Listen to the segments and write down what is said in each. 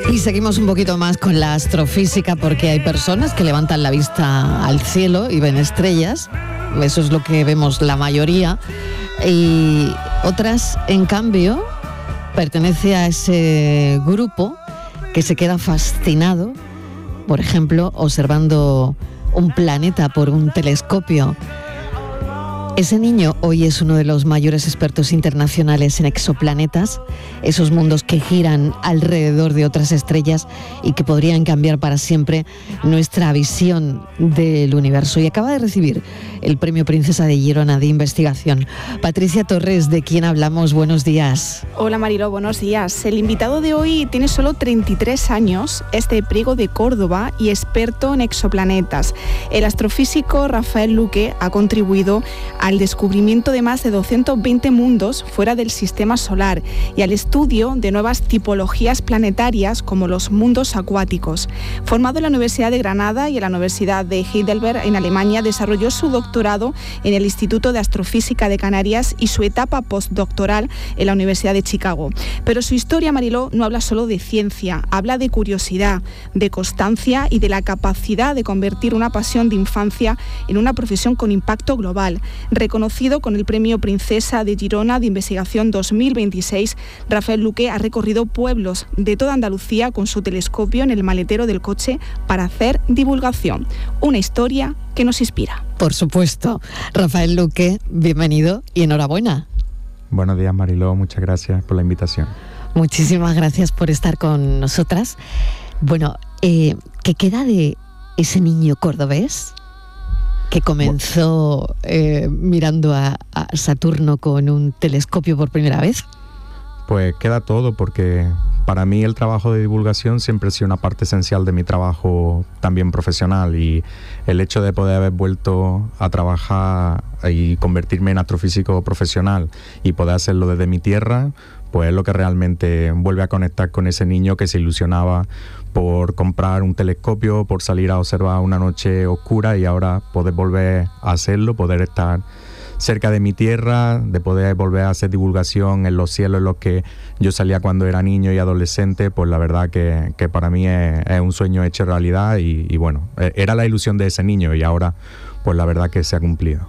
Y seguimos un poquito más con la astrofísica, porque hay personas que levantan la vista al cielo y ven estrellas. Eso es lo que vemos la mayoría. Y otras, en cambio, pertenece a ese grupo que se queda fascinado, por ejemplo, observando un planeta por un telescopio. Ese niño hoy es uno de los mayores expertos internacionales en exoplanetas, esos mundos que giran alrededor de otras estrellas y que podrían cambiar para siempre nuestra visión del universo. Y acaba de recibir el Premio Princesa de Girona de Investigación. Patricia Torres, ¿de quién hablamos? Buenos días. Hola Mariló, buenos días. El invitado de hoy tiene solo 33 años, es de Priego de Córdoba y experto en exoplanetas. El astrofísico Rafael Luque ha contribuido al descubrimiento de más de 220 mundos fuera del sistema solar y al estudio de nuevas tipologías planetarias como los mundos acuáticos. Formado en la Universidad de Granada y en la Universidad de Heidelberg en Alemania, desarrolló su doctorado en el Instituto de Astrofísica de Canarias y su etapa postdoctoral en la Universidad de Chicago. Pero su historia, Mariló, no habla solo de ciencia, habla de curiosidad, de constancia y de la capacidad de convertir una pasión de infancia en una profesión con impacto global. Reconocido con el Premio Princesa de Girona de Investigación 2026, Rafael Luque ha recorrido pueblos de toda Andalucía con su telescopio en el maletero del coche para hacer divulgación. Una historia que nos inspira. Por supuesto. Rafael Luque, bienvenido y enhorabuena. Buenos días, Mariló, muchas gracias por la invitación. Muchísimas gracias por estar con nosotras. Bueno, ¿qué queda de ese niño cordobés que comenzó mirando a Saturno con un telescopio por primera vez? Pues queda todo, porque para mí el trabajo de divulgación siempre ha sido una parte esencial de mi trabajo también profesional, y el hecho de poder haber vuelto a trabajar y convertirme en astrofísico profesional y poder hacerlo desde mi tierra, pues es lo que realmente vuelve a conectar con ese niño que se ilusionaba por comprar un telescopio, por salir a observar una noche oscura, y ahora poder volver a hacerlo, poder estar cerca de mi tierra, de poder volver a hacer divulgación en los cielos en los que yo salía cuando era niño y adolescente. Pues la verdad que para mí es un sueño hecho realidad, y bueno, era la ilusión de ese niño y ahora pues la verdad que se ha cumplido.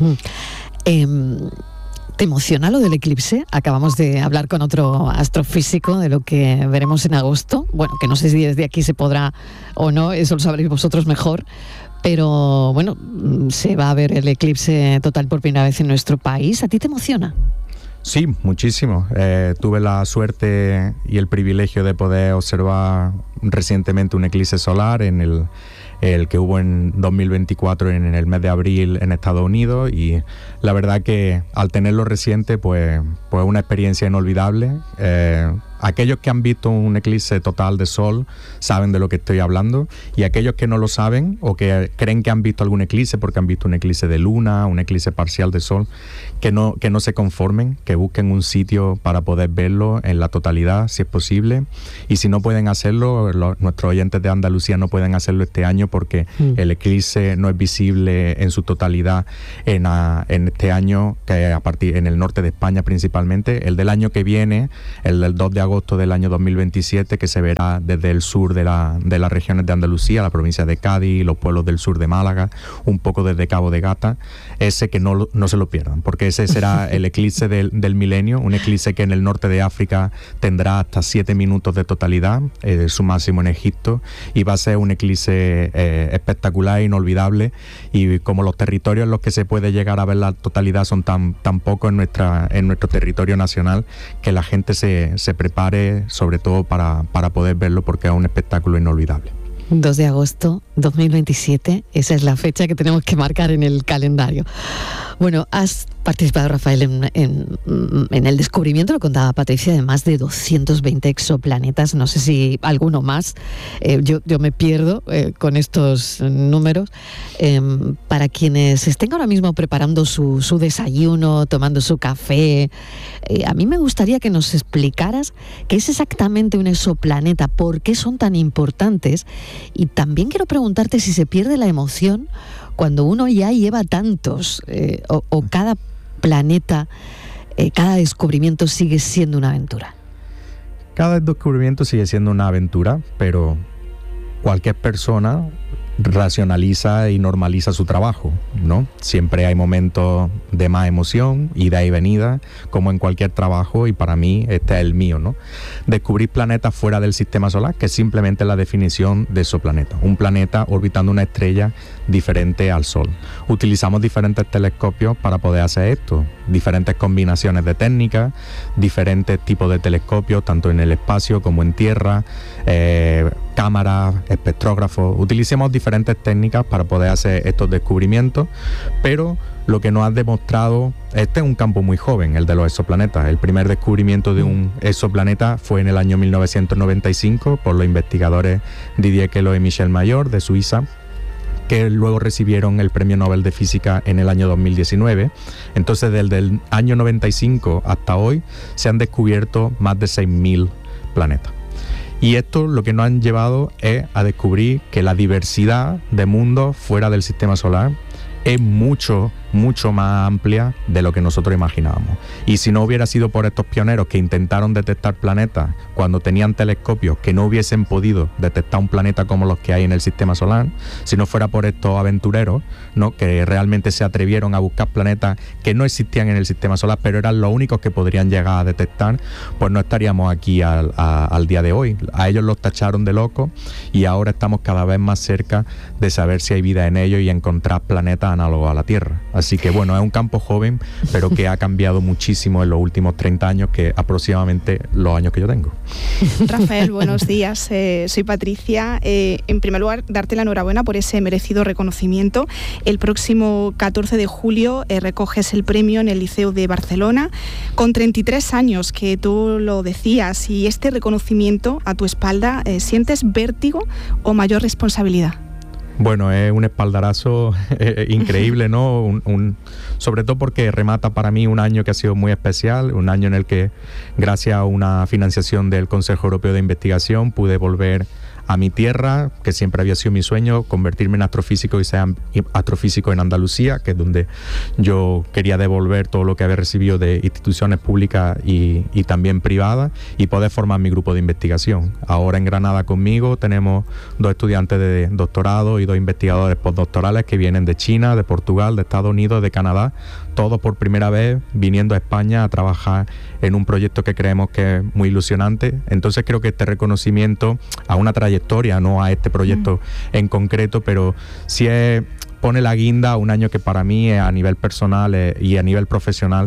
¿Te emociona lo del eclipse? Acabamos de hablar con otro astrofísico de lo que veremos en agosto. Bueno, que no sé si desde aquí se podrá o no, eso lo sabréis vosotros mejor. Pero bueno, se va a ver el eclipse total por primera vez en nuestro país. ¿A ti te emociona? Sí, muchísimo. Tuve la suerte y el privilegio de poder observar recientemente un eclipse solar en el que hubo en 2024 en el mes de abril en Estados Unidos, y la verdad que al tenerlo reciente pues una experiencia inolvidable. Aquellos que han visto un eclipse total de sol saben de lo que estoy hablando, y aquellos que no lo saben o que creen que han visto algún eclipse porque han visto un eclipse de luna, un eclipse parcial de sol, que no se conformen, que busquen un sitio para poder verlo en la totalidad si es posible, y si no pueden hacerlo, nuestros oyentes de Andalucía no pueden hacerlo este año porque el eclipse no es visible en su totalidad en este año, que a partir en el norte de España principalmente. El del año que viene, el del 2 de agosto del año 2027, que se verá desde el sur de las regiones de Andalucía, la provincia de Cádiz, los pueblos del sur de Málaga, un poco desde Cabo de Gata. Ese que no se lo pierdan, porque ese será el eclipse del milenio, un eclipse que en el norte de África tendrá hasta 7 minutos de totalidad, su máximo en Egipto, y va a ser un eclipse espectacular e inolvidable. Y como los territorios en los que se puede llegar a ver la totalidad son tan pocos en nuestro territorio nacional, que la gente se prepare sobre todo para poder verlo, porque es un espectáculo inolvidable. 2 de agosto 2027, esa es la fecha que tenemos que marcar en el calendario. Bueno, has participado, Rafael, en el descubrimiento, lo contaba Patricia, de más de 220 exoplanetas, no sé si alguno más. Yo me pierdo con estos números. Para quienes estén ahora mismo preparando su desayuno, tomando su café, a mí me gustaría que nos explicaras qué es exactamente un exoplaneta, por qué son tan importantes, y también quiero preguntarte si se pierde la emoción cuando uno ya lleva tantos, o cada planeta, cada descubrimiento sigue siendo una aventura. Cada descubrimiento sigue siendo una aventura, pero cualquier persona racionaliza y normaliza su trabajo, ¿no? Siempre hay momentos de más emoción, ida y venida, como en cualquier trabajo, y para mí este es el mío, ¿no? Descubrir planetas fuera del sistema solar, que es simplemente la definición de exoplaneta, un planeta orbitando una estrella diferente al Sol. Utilizamos diferentes telescopios para poder hacer esto, diferentes combinaciones de técnicas, diferentes tipos de telescopios, tanto en el espacio como en tierra, cámaras, espectrógrafos. Utilicemos diferentes técnicas para poder hacer estos descubrimientos, pero lo que nos ha demostrado, este es un campo muy joven, el de los exoplanetas. El primer descubrimiento de un exoplaneta fue en el año 1995 por los investigadores Didier Queloz y Michel Mayor de Suiza, que luego recibieron el Premio Nobel de Física en el año 2019. Entonces, desde el año 95 hasta hoy, se han descubierto más de 6.000 planetas. Y esto lo que nos han llevado es a descubrir que la diversidad de mundos fuera del sistema solar es mucho más amplia de lo que nosotros imaginábamos. Y si no hubiera sido por estos pioneros que intentaron detectar planetas cuando tenían telescopios que no hubiesen podido detectar un planeta como los que hay en el sistema solar, si no fuera por estos aventureros, ¿no?, que realmente se atrevieron a buscar planetas que no existían en el sistema solar, pero eran los únicos que podrían llegar a detectar, pues no estaríamos aquí al día de hoy. A ellos los tacharon de locos y ahora estamos cada vez más cerca de saber si hay vida en ellos y encontrar planetas análogos a la Tierra. Así que bueno, es un campo joven, pero que ha cambiado muchísimo en los últimos 30 años, que aproximadamente los años que yo tengo. Rafael, buenos días. Soy Patricia. En primer lugar, darte la enhorabuena por ese merecido reconocimiento. El próximo 14 de julio recoges el premio en el Liceo de Barcelona, con 33 años, que tú lo decías, y este reconocimiento a tu espalda, ¿sientes vértigo o mayor responsabilidad? Bueno, es un espaldarazo increíble, ¿no? Sobre todo porque remata para mí un año que ha sido muy especial, un año en el que, gracias a una financiación del Consejo Europeo de Investigación, pude volver a mi tierra, que siempre había sido mi sueño, convertirme en astrofísico y ser astrofísico en Andalucía, que es donde yo quería devolver todo lo que había recibido de instituciones públicas y también privadas, y poder formar mi grupo de investigación. Ahora en Granada conmigo tenemos 2 estudiantes de doctorado y 2 investigadores postdoctorales que vienen de China, de Portugal, de Estados Unidos, de Canadá, todos por primera vez viniendo a España a trabajar en un proyecto que creemos que es muy ilusionante. Entonces creo que este reconocimiento a una trayectoria, no a este proyecto en concreto, pero sí pone la guinda a un año que para mí a nivel personal y a nivel profesional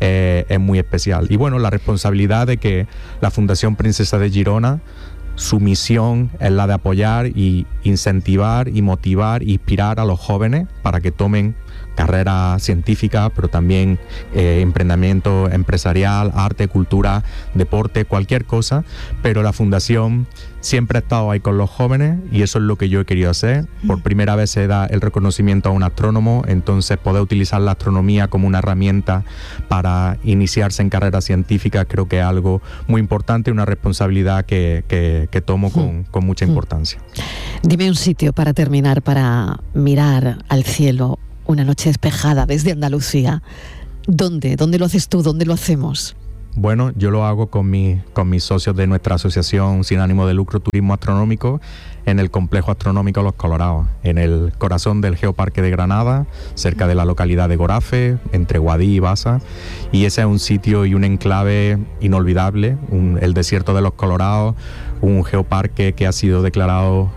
es muy especial. Y bueno, la responsabilidad de que la Fundación Princesa de Girona, su misión es la de apoyar y incentivar y motivar e inspirar a los jóvenes para que tomen carrera científica, pero también emprendimiento empresarial, arte, cultura, deporte, cualquier cosa. Pero la Fundación siempre ha estado ahí con los jóvenes y eso es lo que yo he querido hacer. Por primera vez se da el reconocimiento a un astrónomo, entonces poder utilizar la astronomía como una herramienta para iniciarse en carreras científicas creo que es algo muy importante, una responsabilidad que tomo con mucha importancia. Dime un sitio para terminar, para mirar al cielo una noche despejada desde Andalucía. ¿Dónde lo haces tú? ¿Dónde lo hacemos? Bueno, yo lo hago con mis socios de nuestra asociación sin ánimo de lucro Turismo Astronómico en el Complejo Astronómico Los Colorados, en el corazón del Geoparque de Granada, cerca de la localidad de Gorafe, entre Guadí y Baza. Y ese es un sitio y un enclave inolvidable, el desierto de Los Colorados, un geoparque que ha sido declarado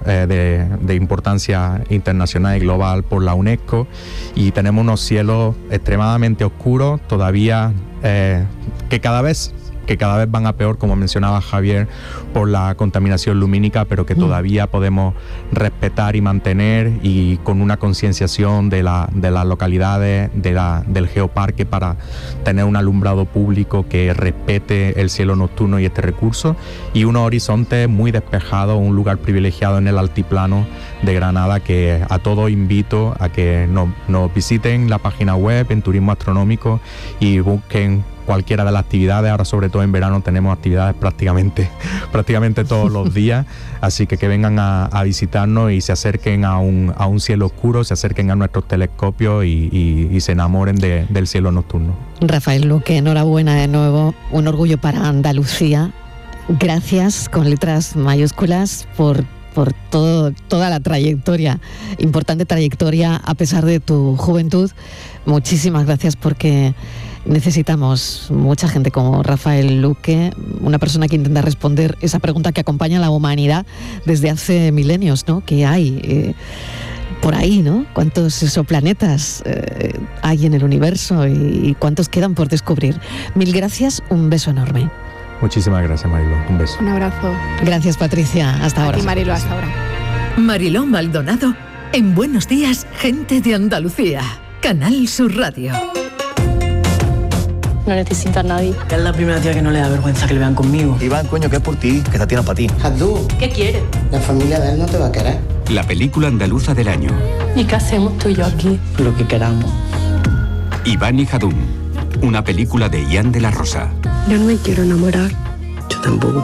de importancia internacional y global por la UNESCO, y tenemos unos cielos extremadamente oscuros, todavía que cada vez van a peor, como mencionaba Javier, por la contaminación lumínica, pero que todavía podemos respetar y mantener, y con una concienciación de las localidades del geoparque para tener un alumbrado público que respete el cielo nocturno y este recurso, y unos horizontes muy despejados, un lugar privilegiado en el altiplano de Granada, que a todos invito a que nos visiten la página web en Turismo Astronómico y busquen cualquiera de las actividades. Ahora, sobre todo en verano, tenemos actividades prácticamente todos los días, así que vengan a visitarnos y se acerquen a un cielo oscuro, se acerquen a nuestros telescopios y se enamoren del cielo nocturno. Rafael Luque, enhorabuena de nuevo, un orgullo para Andalucía, Gracias, con letras mayúsculas, por toda la trayectoria, importante trayectoria a pesar de tu juventud. Muchísimas gracias, porque necesitamos mucha gente como Rafael Luque, una persona que intenta responder esa pregunta que acompaña a la humanidad desde hace milenios, ¿no? ¿Qué hay por ahí, ¿no? ¿Cuántos exoplanetas hay en el universo y cuántos quedan por descubrir? Mil gracias, un beso enorme. Muchísimas gracias, Mariló. Un beso. Un abrazo. Gracias, Patricia. Hasta ahora. A ti, Mariló, hasta ahora. Mariló Maldonado en Buenos Días, Gente de Andalucía. Canal Sur Radio. No necesito a nadie. Es la primera tía que no le da vergüenza que le vean conmigo. Iván, coño, que es por ti, que esta tía no es para ti. Jadú, ¿qué quieres? La familia de él no te va a querer. La película andaluza del año. ¿Y qué hacemos tú y yo aquí? Lo que queramos. Iván y Jadún, una película de Ian de la Rosa. Yo no me quiero enamorar. Yo tampoco.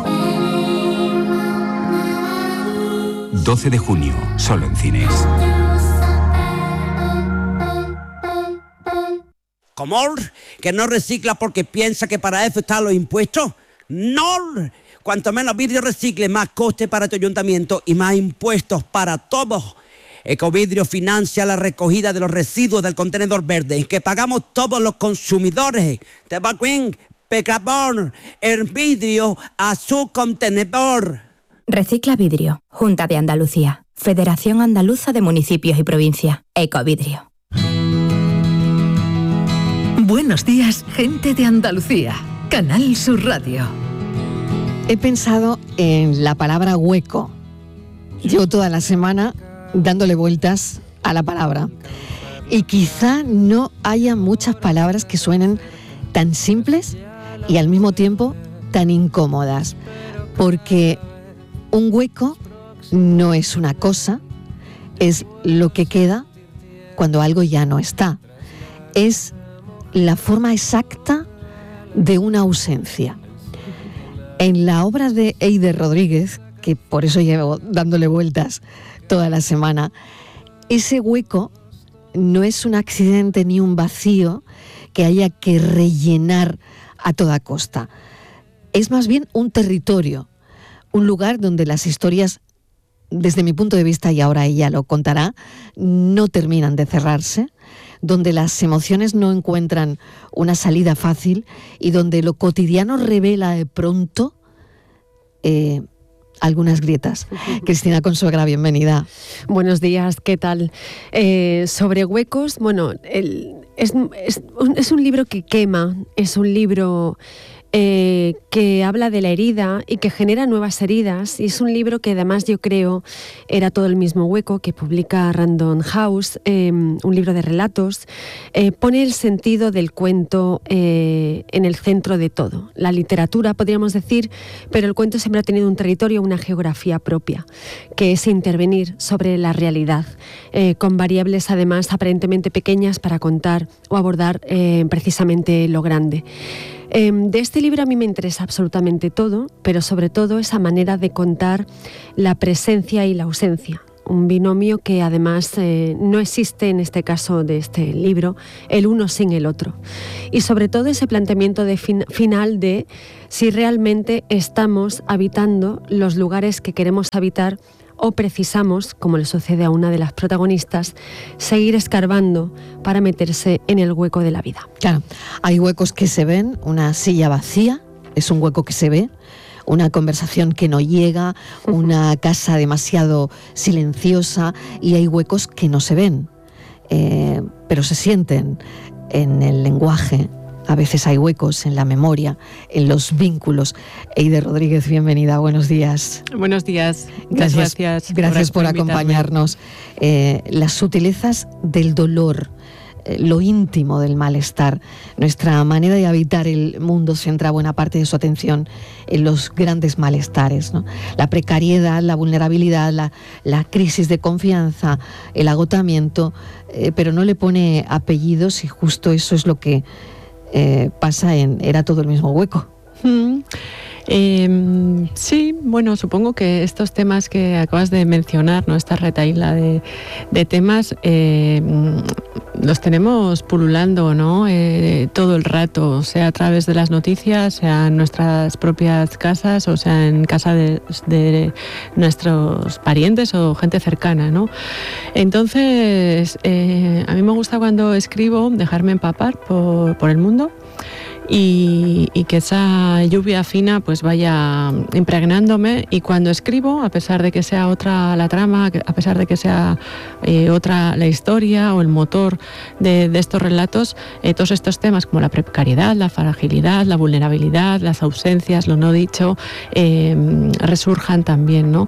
12 de junio, solo en cines. ¿Cómo? ¿Que no recicla porque piensa que para eso están los impuestos? ¡No! Cuanto menos vidrio recicle, más coste para tu ayuntamiento y más impuestos para todos. Ecovidrio financia la recogida de los residuos del contenedor verde que pagamos todos los consumidores. Te va bien, pecador, el vidrio a su contenedor. Recicla Vidrio, Junta de Andalucía, Federación Andaluza de Municipios y Provincias, Ecovidrio. Buenos días, Gente de Andalucía. Canal Sur Radio. He pensado en la palabra hueco. Llevo toda la semana dándole vueltas a la palabra. Y quizá no haya muchas palabras que suenen tan simples y al mismo tiempo tan incómodas. Porque un hueco no es una cosa, es lo que queda cuando algo ya no está. Es la forma exacta de una ausencia. En la obra de Eider Rodríguez, que por eso llevo dándole vueltas toda la semana, ese hueco no es un accidente ni un vacío que haya que rellenar a toda costa. Es más bien un territorio, un lugar donde las historias, desde mi punto de vista, y ahora ella lo contará, no terminan de cerrarse, donde las emociones no encuentran una salida fácil y donde lo cotidiano revela de pronto algunas grietas. Cristina Consuegra, bienvenida. Buenos días, ¿qué tal? Sobre huecos, bueno, es un libro que quema, es un libro que habla de la herida y que genera nuevas heridas, y es un libro que además yo creo era todo el mismo hueco, que publica Random House, un libro de relatos, pone el sentido del cuento en el centro de todo. La literatura, podríamos decir, pero el cuento siempre ha tenido un territorio, una geografía propia, que es intervenir sobre la realidad, con variables además aparentemente pequeñas para contar o abordar precisamente lo grande. De este libro a mí me interesa absolutamente todo, pero sobre todo esa manera de contar la presencia y la ausencia. Un binomio que además no existe en este caso de este libro, el uno sin el otro. Y sobre todo ese planteamiento de final de si realmente estamos habitando los lugares que queremos habitar o precisamos, como le sucede a una de las protagonistas, seguir escarbando para meterse en el hueco de la vida. Claro, hay huecos que se ven, una silla vacía es un hueco que se ve, una conversación que no llega, una casa demasiado silenciosa, y hay huecos que no se ven, pero se sienten en el lenguaje. A veces hay huecos en la memoria, en los vínculos. Eider Rodríguez, bienvenida, buenos días. Buenos días, gracias por acompañarnos. Las sutilezas del dolor, lo íntimo del malestar. Nuestra manera de habitar el mundo centra buena parte de su atención en los grandes malestares, ¿no? La precariedad, la vulnerabilidad, la crisis de confianza, el agotamiento, pero no le pone apellidos, y justo eso es lo que pasa en Era todo el mismo hueco. Sí, bueno, supongo que estos temas que acabas de mencionar, ¿no? Esta retahíla de temas, los tenemos pululando, ¿no? Todo el rato, sea a través de las noticias, sea en nuestras propias casas, o sea en casa de nuestros parientes o gente cercana, ¿no? Entonces, a mí me gusta cuando escribo dejarme empapar por el mundo. Y que esa lluvia fina pues vaya impregnándome, y cuando escribo, a pesar de que sea otra la trama, a pesar de que sea otra la historia o el motor de estos relatos, todos estos temas como la precariedad, la fragilidad, la vulnerabilidad, las ausencias, lo no dicho, resurjan también, ¿no?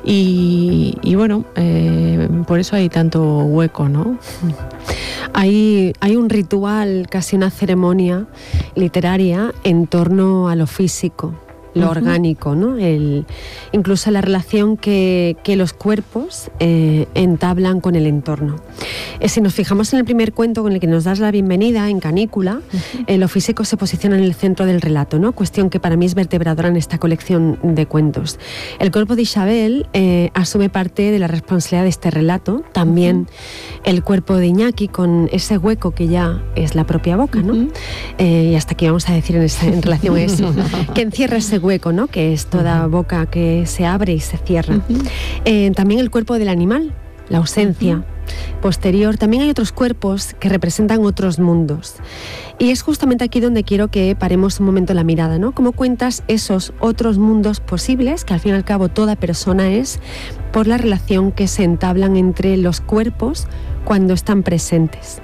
Y bueno, por eso hay tanto hueco, ¿no? Hay un ritual, casi una ceremonia literaria en torno a lo físico, lo orgánico, ¿no? Incluso la relación que los cuerpos entablan con el entorno. Si nos fijamos en el primer cuento con el que nos das la bienvenida, en Canícula, lo físico se posiciona en el centro del relato, ¿no? Cuestión que para mí es vertebradora en esta colección de cuentos. El cuerpo de Isabel asume parte de la responsabilidad de este relato, también el cuerpo de Iñaki, con ese hueco que ya es la propia boca, ¿no? Y hasta aquí vamos a decir en relación a eso, que encierra ese hueco, ¿no? Que es toda boca que se abre y se cierra. También el cuerpo del animal, la ausencia posterior. También hay otros cuerpos que representan otros mundos. Y es justamente aquí donde quiero que paremos un momento la mirada, ¿no? ¿Cómo cuentas esos otros mundos posibles, que al fin y al cabo toda persona es, por la relación que se entablan entre los cuerpos cuando están presentes?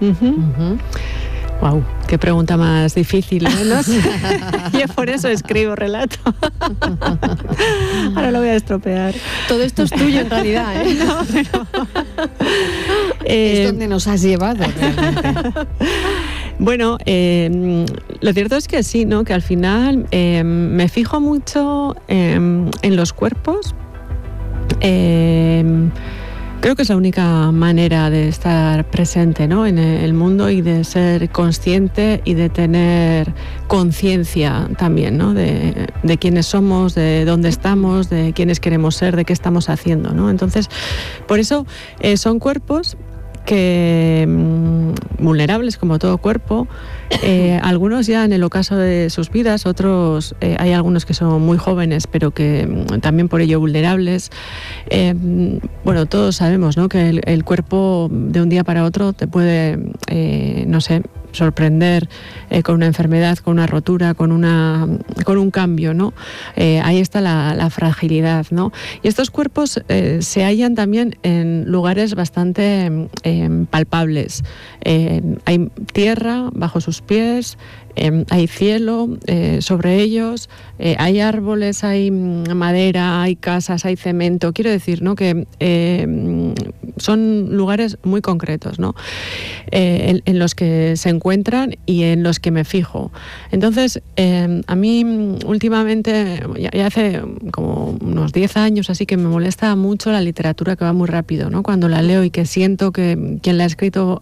Wow, qué pregunta más difícil, ¿no? Yo por eso escribo relato. Ahora lo voy a estropear. Todo esto es tuyo en realidad, ¿eh? No, pero... es donde nos has llevado realmente. Bueno, lo cierto es que sí, ¿no? Que al final me fijo mucho en los cuerpos. Creo que es la única manera de estar presente, ¿no? En el mundo, y de ser consciente y de tener conciencia también, ¿no? De quiénes somos, de dónde estamos, de quiénes queremos ser, de qué estamos haciendo, ¿no? Entonces, por eso son cuerpos que vulnerables, como todo cuerpo, algunos ya en el ocaso de sus vidas, otros hay algunos que son muy jóvenes pero que también por ello vulnerables. Bueno, todos sabemos, ¿no? Que el cuerpo de un día para otro te puede, no sé, sorprender con una enfermedad, con una rotura, con un cambio, ¿no? Ahí está la fragilidad, ¿no? Y estos cuerpos se hallan también en lugares bastante palpables. Hay tierra bajo sus pies, hay cielo sobre ellos, hay árboles, hay madera, hay casas, hay cemento. Quiero decir, ¿no? Que son lugares muy concretos, ¿no? En los que se encuentran y en los que me fijo. Entonces, a mí últimamente, ya hace como unos 10 años así, que me molesta mucho la literatura que va muy rápido, ¿no? Cuando la leo y que siento que quien la ha escrito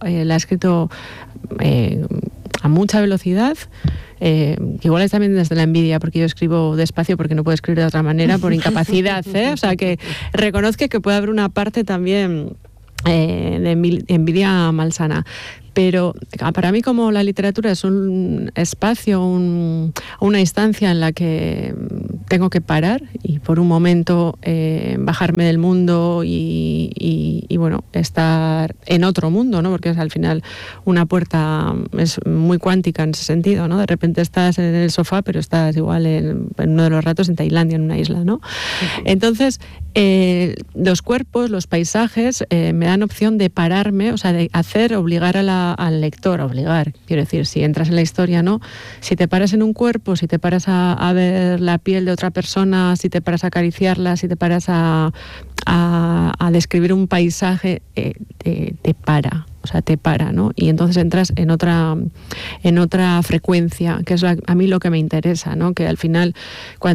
a mucha velocidad, igual es también desde la envidia, porque yo escribo despacio porque no puedo escribir de otra manera por incapacidad, o sea que reconozco que puede haber una parte también de envidia malsana. Pero para mí, como la literatura es un espacio, una instancia en la que tengo que parar y por un momento bajarme del mundo y bueno, estar en otro mundo, ¿no? Porque es al final una puerta, es muy cuántica en ese sentido, ¿no? De repente estás en el sofá, pero estás igual en uno de los ratos en Tailandia, en una isla, ¿no? Entonces, los cuerpos, los paisajes me dan opción de pararme, o sea, de obligar al lector, quiero decir, si entras en la historia, ¿no? Si te paras en un cuerpo, si te paras a ver la piel de otra persona, si te paras a acariciarla, si te paras a describir un paisaje, te para. O sea, te para, ¿no? Y entonces entras en otra frecuencia, que es a mí lo que me interesa, ¿no? Que al final,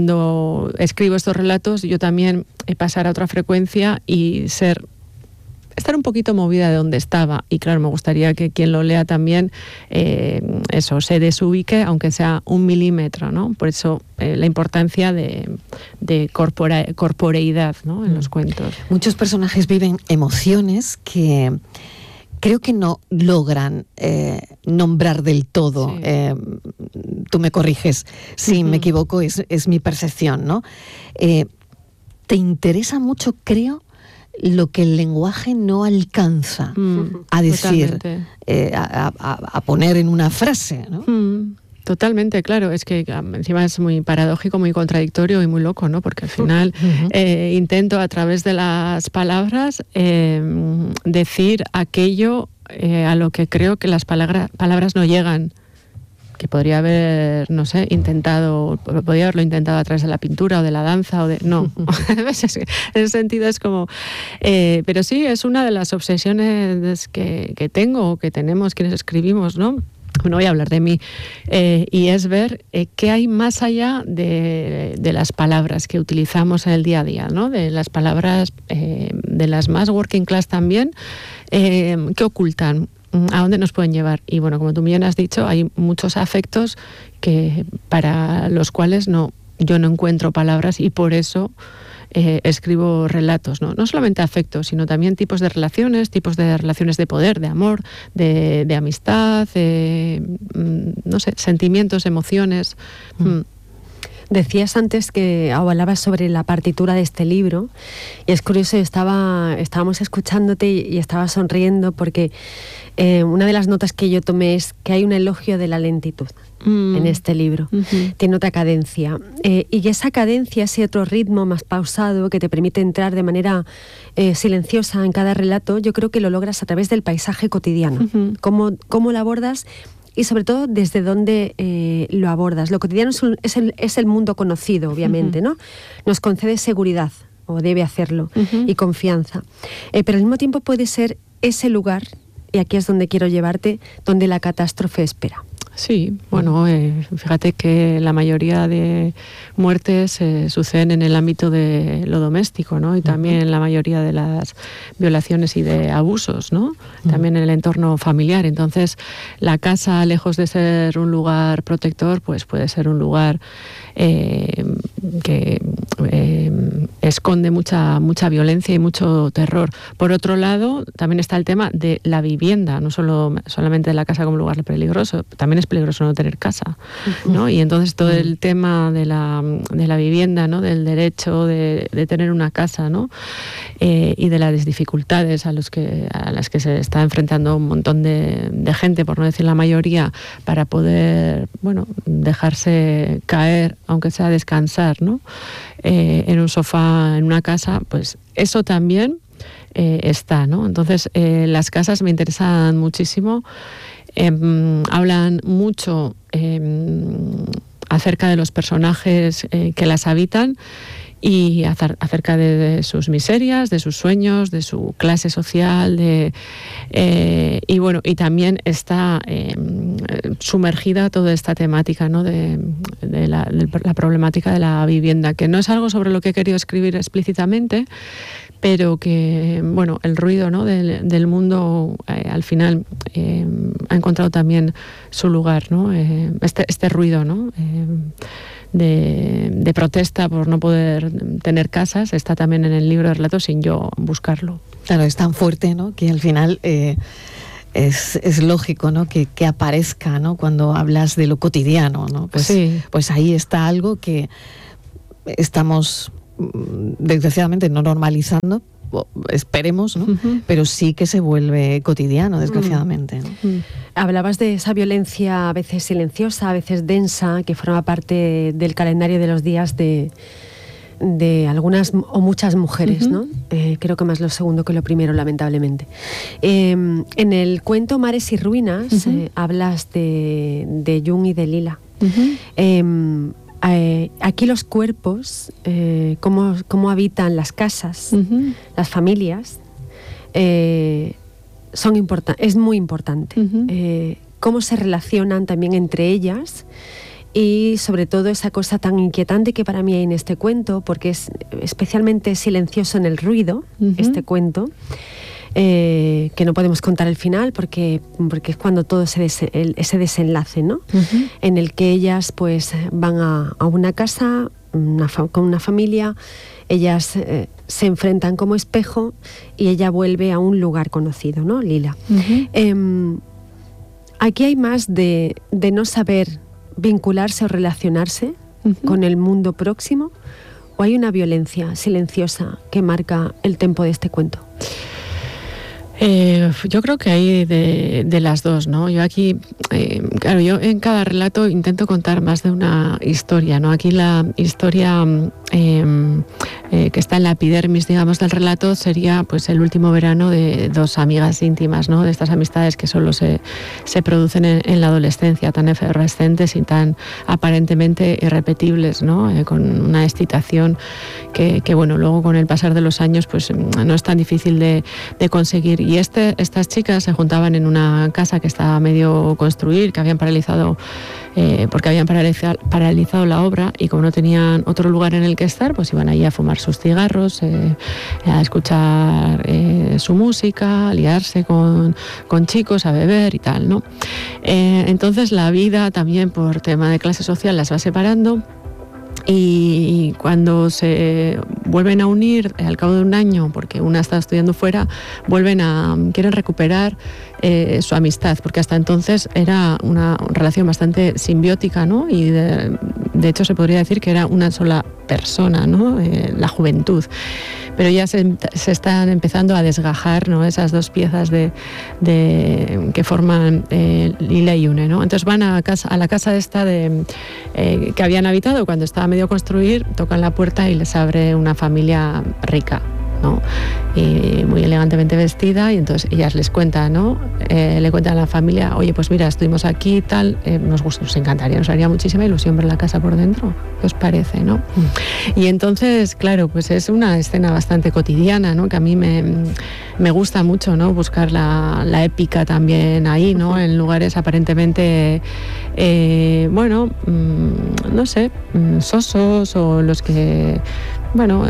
cuando escribo estos relatos, yo también pasar a otra frecuencia y ser estar un poquito movida de donde estaba. Y claro, me gustaría que quien lo lea también se desubique, aunque sea 1 milímetro, ¿no? Por eso la importancia de corporeidad, ¿no? En los cuentos. Muchos personajes viven emociones que creo que no logran nombrar del todo. Sí. Tú me corriges si me equivoco, es mi percepción, ¿no? Te interesa mucho, creo, lo que el lenguaje no alcanza a decir, a poner en una frase, ¿no? Totalmente, claro. Es que encima es muy paradójico, muy contradictorio y muy loco, ¿no? Porque al final intento a través de las palabras decir aquello a lo que creo que las palabras no llegan. Que podría haber, no sé, podría haberlo intentado a través de la pintura o de la danza o de... No, en ese sentido es como... pero sí, es una de las obsesiones que tengo o que tenemos quienes escribimos, ¿no? No voy a hablar de mí, y es ver qué hay más allá de las palabras que utilizamos en el día a día, ¿no? De las palabras, de las más working class también, que ocultan, a dónde nos pueden llevar. Y bueno, como tú bien has dicho, hay muchos afectos para los cuales yo no encuentro palabras, y por eso escribo relatos, ¿no? No solamente afectos, sino también tipos de relaciones de poder, de amor, de amistad, no sé, sentimientos, emociones. Decías antes que hablabas sobre la partitura de este libro, y es curioso, estábamos escuchándote y estaba sonriendo porque una de las notas que yo tomé es que hay un elogio de la lentitud en este libro. Tiene otra cadencia, y esa cadencia, ese otro ritmo más pausado que te permite entrar de manera silenciosa en cada relato, yo creo que lo logras a través del paisaje cotidiano. ¿Cómo lo abordas? Y sobre todo, ¿desde dónde lo abordas? Lo cotidiano es el mundo conocido, obviamente, ¿no? Nos concede seguridad, o debe hacerlo, y confianza. Pero al mismo tiempo puede ser ese lugar, y aquí es donde quiero llevarte, donde la catástrofe espera. Sí, bueno, fíjate que la mayoría de muertes suceden en el ámbito de lo doméstico, ¿no? Y también la mayoría de las violaciones y de abusos, ¿no? También en el entorno familiar. Entonces, la casa, lejos de ser un lugar protector, pues puede ser un lugar que esconde mucha violencia y mucho terror. Por otro lado, también está el tema de la vivienda, no solamente de la casa como lugar peligroso, también es peligroso no tener casa, ¿no? Y entonces todo el tema de la vivienda, ¿no? Del derecho de tener una casa, ¿no? Y de las dificultades a las que se está enfrentando un montón de gente, por no decir la mayoría, para poder, bueno, dejarse caer, aunque sea descansar, ¿no? En un sofá, en una casa, pues eso también está, ¿no? Entonces, las casas me interesan muchísimo. Hablan mucho acerca de los personajes que las habitan y acerca de sus miserias, de sus sueños, de su clase social, y bueno, y también está sumergida toda esta temática, ¿no? de la problemática de la vivienda, que no es algo sobre lo que he querido escribir explícitamente, pero que, bueno, el ruido, ¿no? del mundo al final ha encontrado también su lugar, ¿no? Este ruido, ¿no? De protesta por no poder tener casas está también en el libro de relatos sin yo buscarlo. Claro, es tan fuerte, ¿no? Que al final es lógico, ¿no? que aparezca, ¿no? Cuando hablas de lo cotidiano, ¿no? Pues, sí. Pues ahí está algo que estamos desgraciadamente no normalizando, esperemos, ¿no? Pero sí que se vuelve cotidiano, desgraciadamente, ¿no? Hablabas de esa violencia a veces silenciosa, a veces densa, que forma parte del calendario de los días de algunas o muchas mujeres, ¿no? Creo que más lo segundo que lo primero, lamentablemente. En el cuento Mares y Ruinas hablas de Jung y de Lila. Aquí los cuerpos, cómo habitan las casas, las familias, es muy importante. Cómo se relacionan también entre ellas, y sobre todo esa cosa tan inquietante que para mí hay en este cuento, porque es especialmente silencioso en el ruido, este cuento. que no podemos contar el final porque es cuando todo ese desenlace, ¿no? En el que ellas pues van a una casa con una familia, ellas se enfrentan como espejo y ella vuelve a un lugar conocido, ¿no? Lila. Aquí hay más de no saber vincularse o relacionarse con el mundo próximo, o hay una violencia silenciosa que marca el tempo de este cuento. Yo creo que hay de las dos, ¿no? Yo aquí, claro, yo en cada relato intento contar más de una historia, ¿no? Aquí la historia que está en la epidermis, digamos, del relato sería pues el último verano de dos amigas íntimas, ¿no? De estas amistades que solo se producen en la adolescencia, tan efervescentes y tan aparentemente irrepetibles, ¿no? Con una excitación que bueno, luego con el pasar de los años pues no es tan difícil de conseguir. Y estas chicas se juntaban en una casa que estaba a medio construir, que habían paralizado porque habían paralizado la obra, y como no tenían otro lugar en el que estar, pues iban allí a fumar sus cigarros, a escuchar su música, a liarse con chicos, a beber y tal, ¿no? Entonces la vida también por tema de clase social las va separando. Y cuando se vuelven a unir al cabo de un año, porque una está estudiando fuera, quieren recuperar su amistad, porque hasta entonces era una relación bastante simbiótica, ¿no? Y de hecho se podría decir que era una sola persona, ¿no? La juventud. Pero ya se están empezando a desgajar, ¿no? Esas dos piezas que forman Lila y Une, ¿no? Entonces van a la casa esta que habían habitado cuando estaba medio construir, tocan la puerta y les abre una familia rica, ¿no? Y muy elegantemente vestida, y entonces ellas les cuentan, ¿no? Le cuentan a la familia: oye, pues mira, estuvimos aquí y tal, nos encantaría, nos haría muchísima ilusión ver la casa por dentro, ¿qué os parece, no? Y entonces, claro, pues es una escena bastante cotidiana, ¿no? Que a mí me gusta mucho, ¿no? Buscar la épica también ahí, ¿no? En lugares aparentemente, bueno, no sé, sosos, o los que, bueno,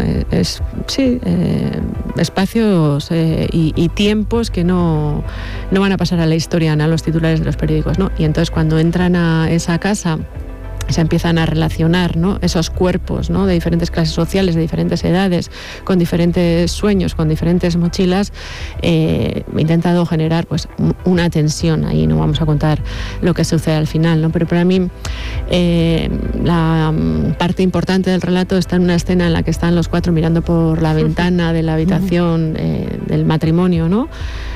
espacios y tiempos que no van a pasar a la historia, a los titulares de los periódicos, ¿no? Y entonces cuando entran a esa casa se empiezan a relacionar, ¿no? Esos cuerpos, ¿no? De diferentes clases sociales, de diferentes edades, con diferentes sueños, con diferentes mochilas. He intentado generar pues una tensión ahí. No vamos a contar lo que sucede al final, ¿no? Pero para mí la parte importante del relato está en una escena en la que están los cuatro mirando por la ventana de la habitación del matrimonio, ¿no?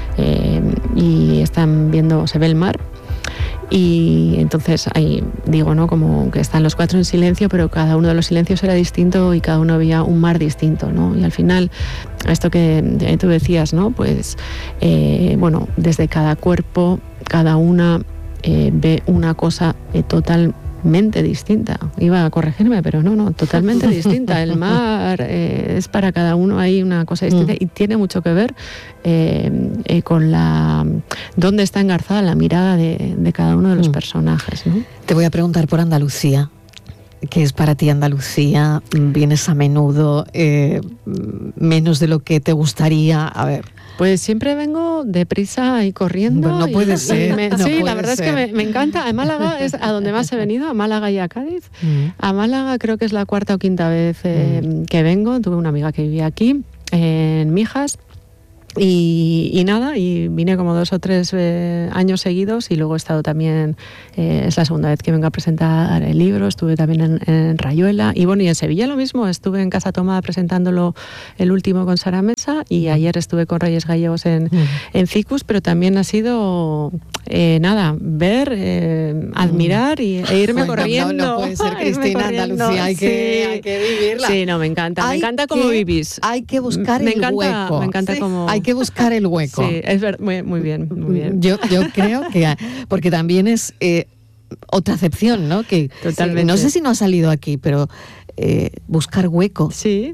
Y están viendo, se ve el mar. Y entonces ahí digo, ¿no? Como que están los cuatro en silencio, pero cada uno de los silencios era distinto y cada uno veía un mar distinto, ¿no? Y al final, esto que tú decías, ¿no? Pues, bueno, desde cada cuerpo, cada una ve una cosa totalmente distinta. Iba a corregirme, pero no, totalmente distinta. El mar es para cada uno ahí una cosa distinta y tiene mucho que ver con dónde está engarzada la mirada de cada uno de los personajes, ¿no? Te voy a preguntar por Andalucía. ¿Qué es para ti Andalucía? ¿Vienes a menudo? ¿Menos de lo que te gustaría? A ver. Pues siempre vengo deprisa y corriendo. No puede ser. Sí, la verdad es que me encanta. A Málaga es a donde más he venido, a Málaga y a Cádiz. A Málaga creo que es la cuarta o quinta vez que vengo. Tuve una amiga que vivía aquí, en Mijas. Y nada, y vine como 2 o 3 años seguidos, y luego he estado también, es la segunda vez que vengo a presentar el libro. Estuve también en Rayuela, y bueno, y en Sevilla lo mismo, estuve en Casa Tomada presentándolo el último con Sara Mesa, y ayer estuve con Reyes Gallegos en Ficus, pero también ha sido nada, ver, admirar e irme corriendo. No puede ser, Cristina, Andalucía, hay que vivirla. Sí, no, me encanta cómo vivís. Hay que buscar el hueco. Me encanta cómo... Hay que buscar el hueco. Sí, es muy bien, muy bien. Yo creo que, porque también es otra acepción, ¿no? Que totalmente. No sé si no ha salido aquí, pero buscar hueco. Sí.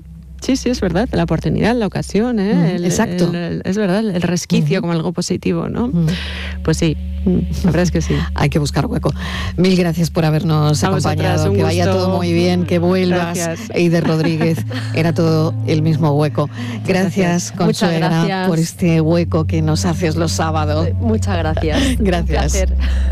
Sí, es verdad, la oportunidad, la ocasión, exacto. Es verdad, el resquicio como algo positivo, ¿no? Pues sí, la verdad es que sí. Hay que buscar hueco. Mil gracias por habernos acompañado, que vaya todo muy bien, que vuelvas. Gracias. Eider Rodríguez, era todo el mismo hueco. Gracias, Consuegra, por este hueco que nos haces los sábados. Muchas gracias. Gracias.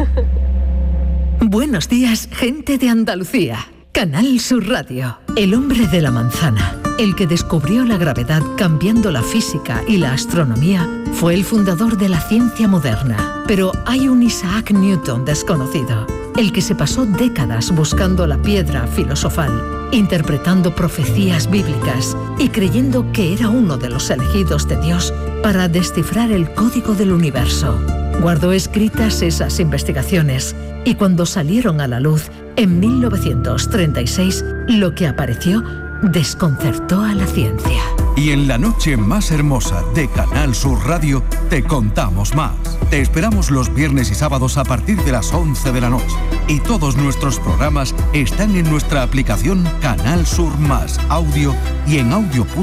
Buenos días, gente de Andalucía. Canal Sur Radio. El hombre de la manzana, el que descubrió la gravedad cambiando la física y la astronomía, fue el fundador de la ciencia moderna. Pero hay un Isaac Newton desconocido, el que se pasó décadas buscando la piedra filosofal, interpretando profecías bíblicas y creyendo que era uno de los elegidos de Dios para descifrar el código del universo. Guardó escritas esas investigaciones y cuando salieron a la luz, en 1936, lo que apareció desconcertó a la ciencia. Y en la noche más hermosa de Canal Sur Radio te contamos más. Te esperamos los viernes y sábados a partir de las 11 de la noche. Y todos nuestros programas están en nuestra aplicación Canal Sur Más Audio y en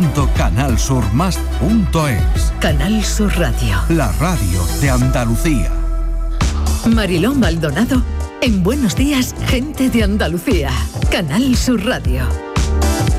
audio.canalsurmas.es. Canal Sur Radio. La radio de Andalucía. Mariló Maldonado en Buenos Días, gente de Andalucía. Canal Sur Radio.